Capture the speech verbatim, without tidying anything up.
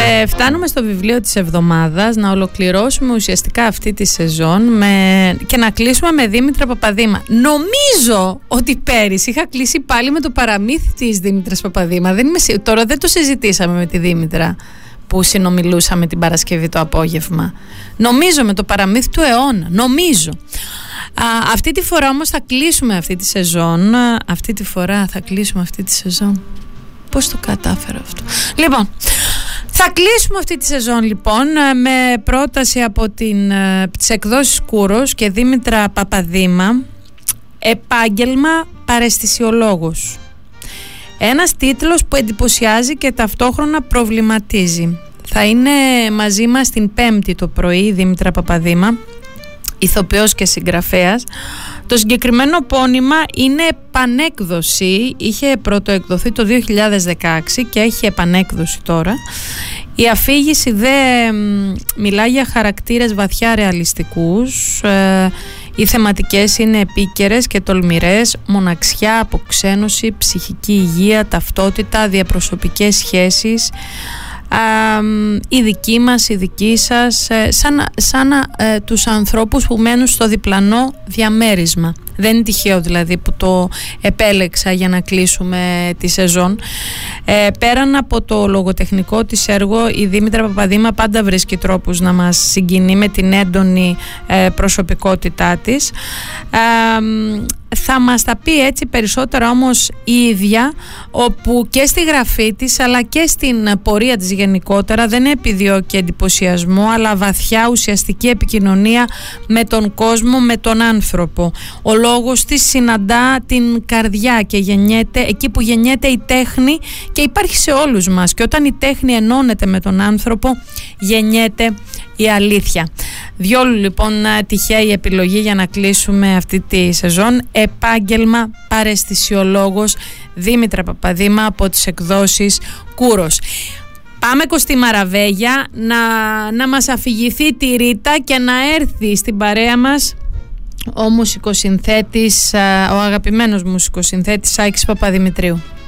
Και φτάνουμε στο βιβλίο της εβδομάδας, να ολοκληρώσουμε ουσιαστικά αυτή τη σεζόν με... και να κλείσουμε με Δήμητρα Παπαδήμα. Νομίζω ότι πέρυσι είχα κλείσει πάλι με το παραμύθι της Δήμητρας Παπαδήμα. Δεν είμαι... Τώρα δεν το συζητήσαμε με τη Δήμητρα που συνομιλούσαμε την Παρασκευή το απόγευμα. Νομίζω με το παραμύθι του αιώνα. Νομίζω. Α, αυτή τη φορά όμως θα κλείσουμε αυτή τη σεζόν. Αυτή τη φορά θα κλείσουμε αυτή τη σεζόν. Πώς το κατάφερα αυτό? Λοιπόν, θα κλείσουμε αυτή τη σεζόν λοιπόν με πρόταση από την, τις εκδόσεις Κούρος και Δήμητρα Παπαδήμα, «Επάγγελμα παραισθησιολόγος». Ένας τίτλος που εντυπωσιάζει και ταυτόχρονα προβληματίζει. Θα είναι μαζί μας την Πέμπτη το πρωί η Δήμητρα Παπαδήμα, ηθοποιός και συγγραφέας. Το συγκεκριμένο πόνημα είναι επανέκδοση, είχε πρωτοεκδοθεί το δύο χιλιάδες δεκαέξι και έχει επανέκδοση τώρα. Η αφήγηση δε μιλάει για χαρακτήρες βαθιά ρεαλιστικούς, ε, οι θεματικές είναι επίκαιρες και τολμηρές: μοναξιά, αποξένωση, ψυχική υγεία, ταυτότητα, διαπροσωπικές σχέσεις, Α, η δική μας, η δική σας, ε, σαν, σαν ε, τους ανθρώπους που μένουν στο διπλανό διαμέρισμα. Δεν είναι τυχαίο δηλαδή που το επέλεξα για να κλείσουμε τη σεζόν. Ε, πέραν από το λογοτεχνικό της έργο, η Δήμητρα Παπαδήμα πάντα βρίσκει τρόπους να μας συγκινεί με την έντονη ε, προσωπικότητά της. Ε, θα μας τα πει έτσι περισσότερα όμως η ίδια, όπου και στη γραφή της αλλά και στην πορεία της γενικότερα δεν επιδιώκει εντυπωσιασμό, αλλά βαθιά ουσιαστική επικοινωνία με τον κόσμο, με τον άνθρωπο. Ο λόγος της συναντά την καρδιά και γεννιέται εκεί που γεννιέται η τέχνη και υπάρχει σε όλους μας, και όταν η τέχνη ενώνεται με τον άνθρωπο γεννιέται η αλήθεια. Διόλου λοιπόν τυχαία η επιλογή για να κλείσουμε αυτή τη σεζόν. Επάγγελμα παραισθησιολόγος, Δήμητρα Παπαδήμα από τις εκδόσεις Κούρος. Πάμε Κωστή Μαραβέγια να, να μας αφηγηθεί τη Ρίτα και να έρθει στην παρέα μας ο μουσικοσυνθέτης, ο αγαπημένος μουσικοσυνθέτης Άκης Παπαδημητρίου.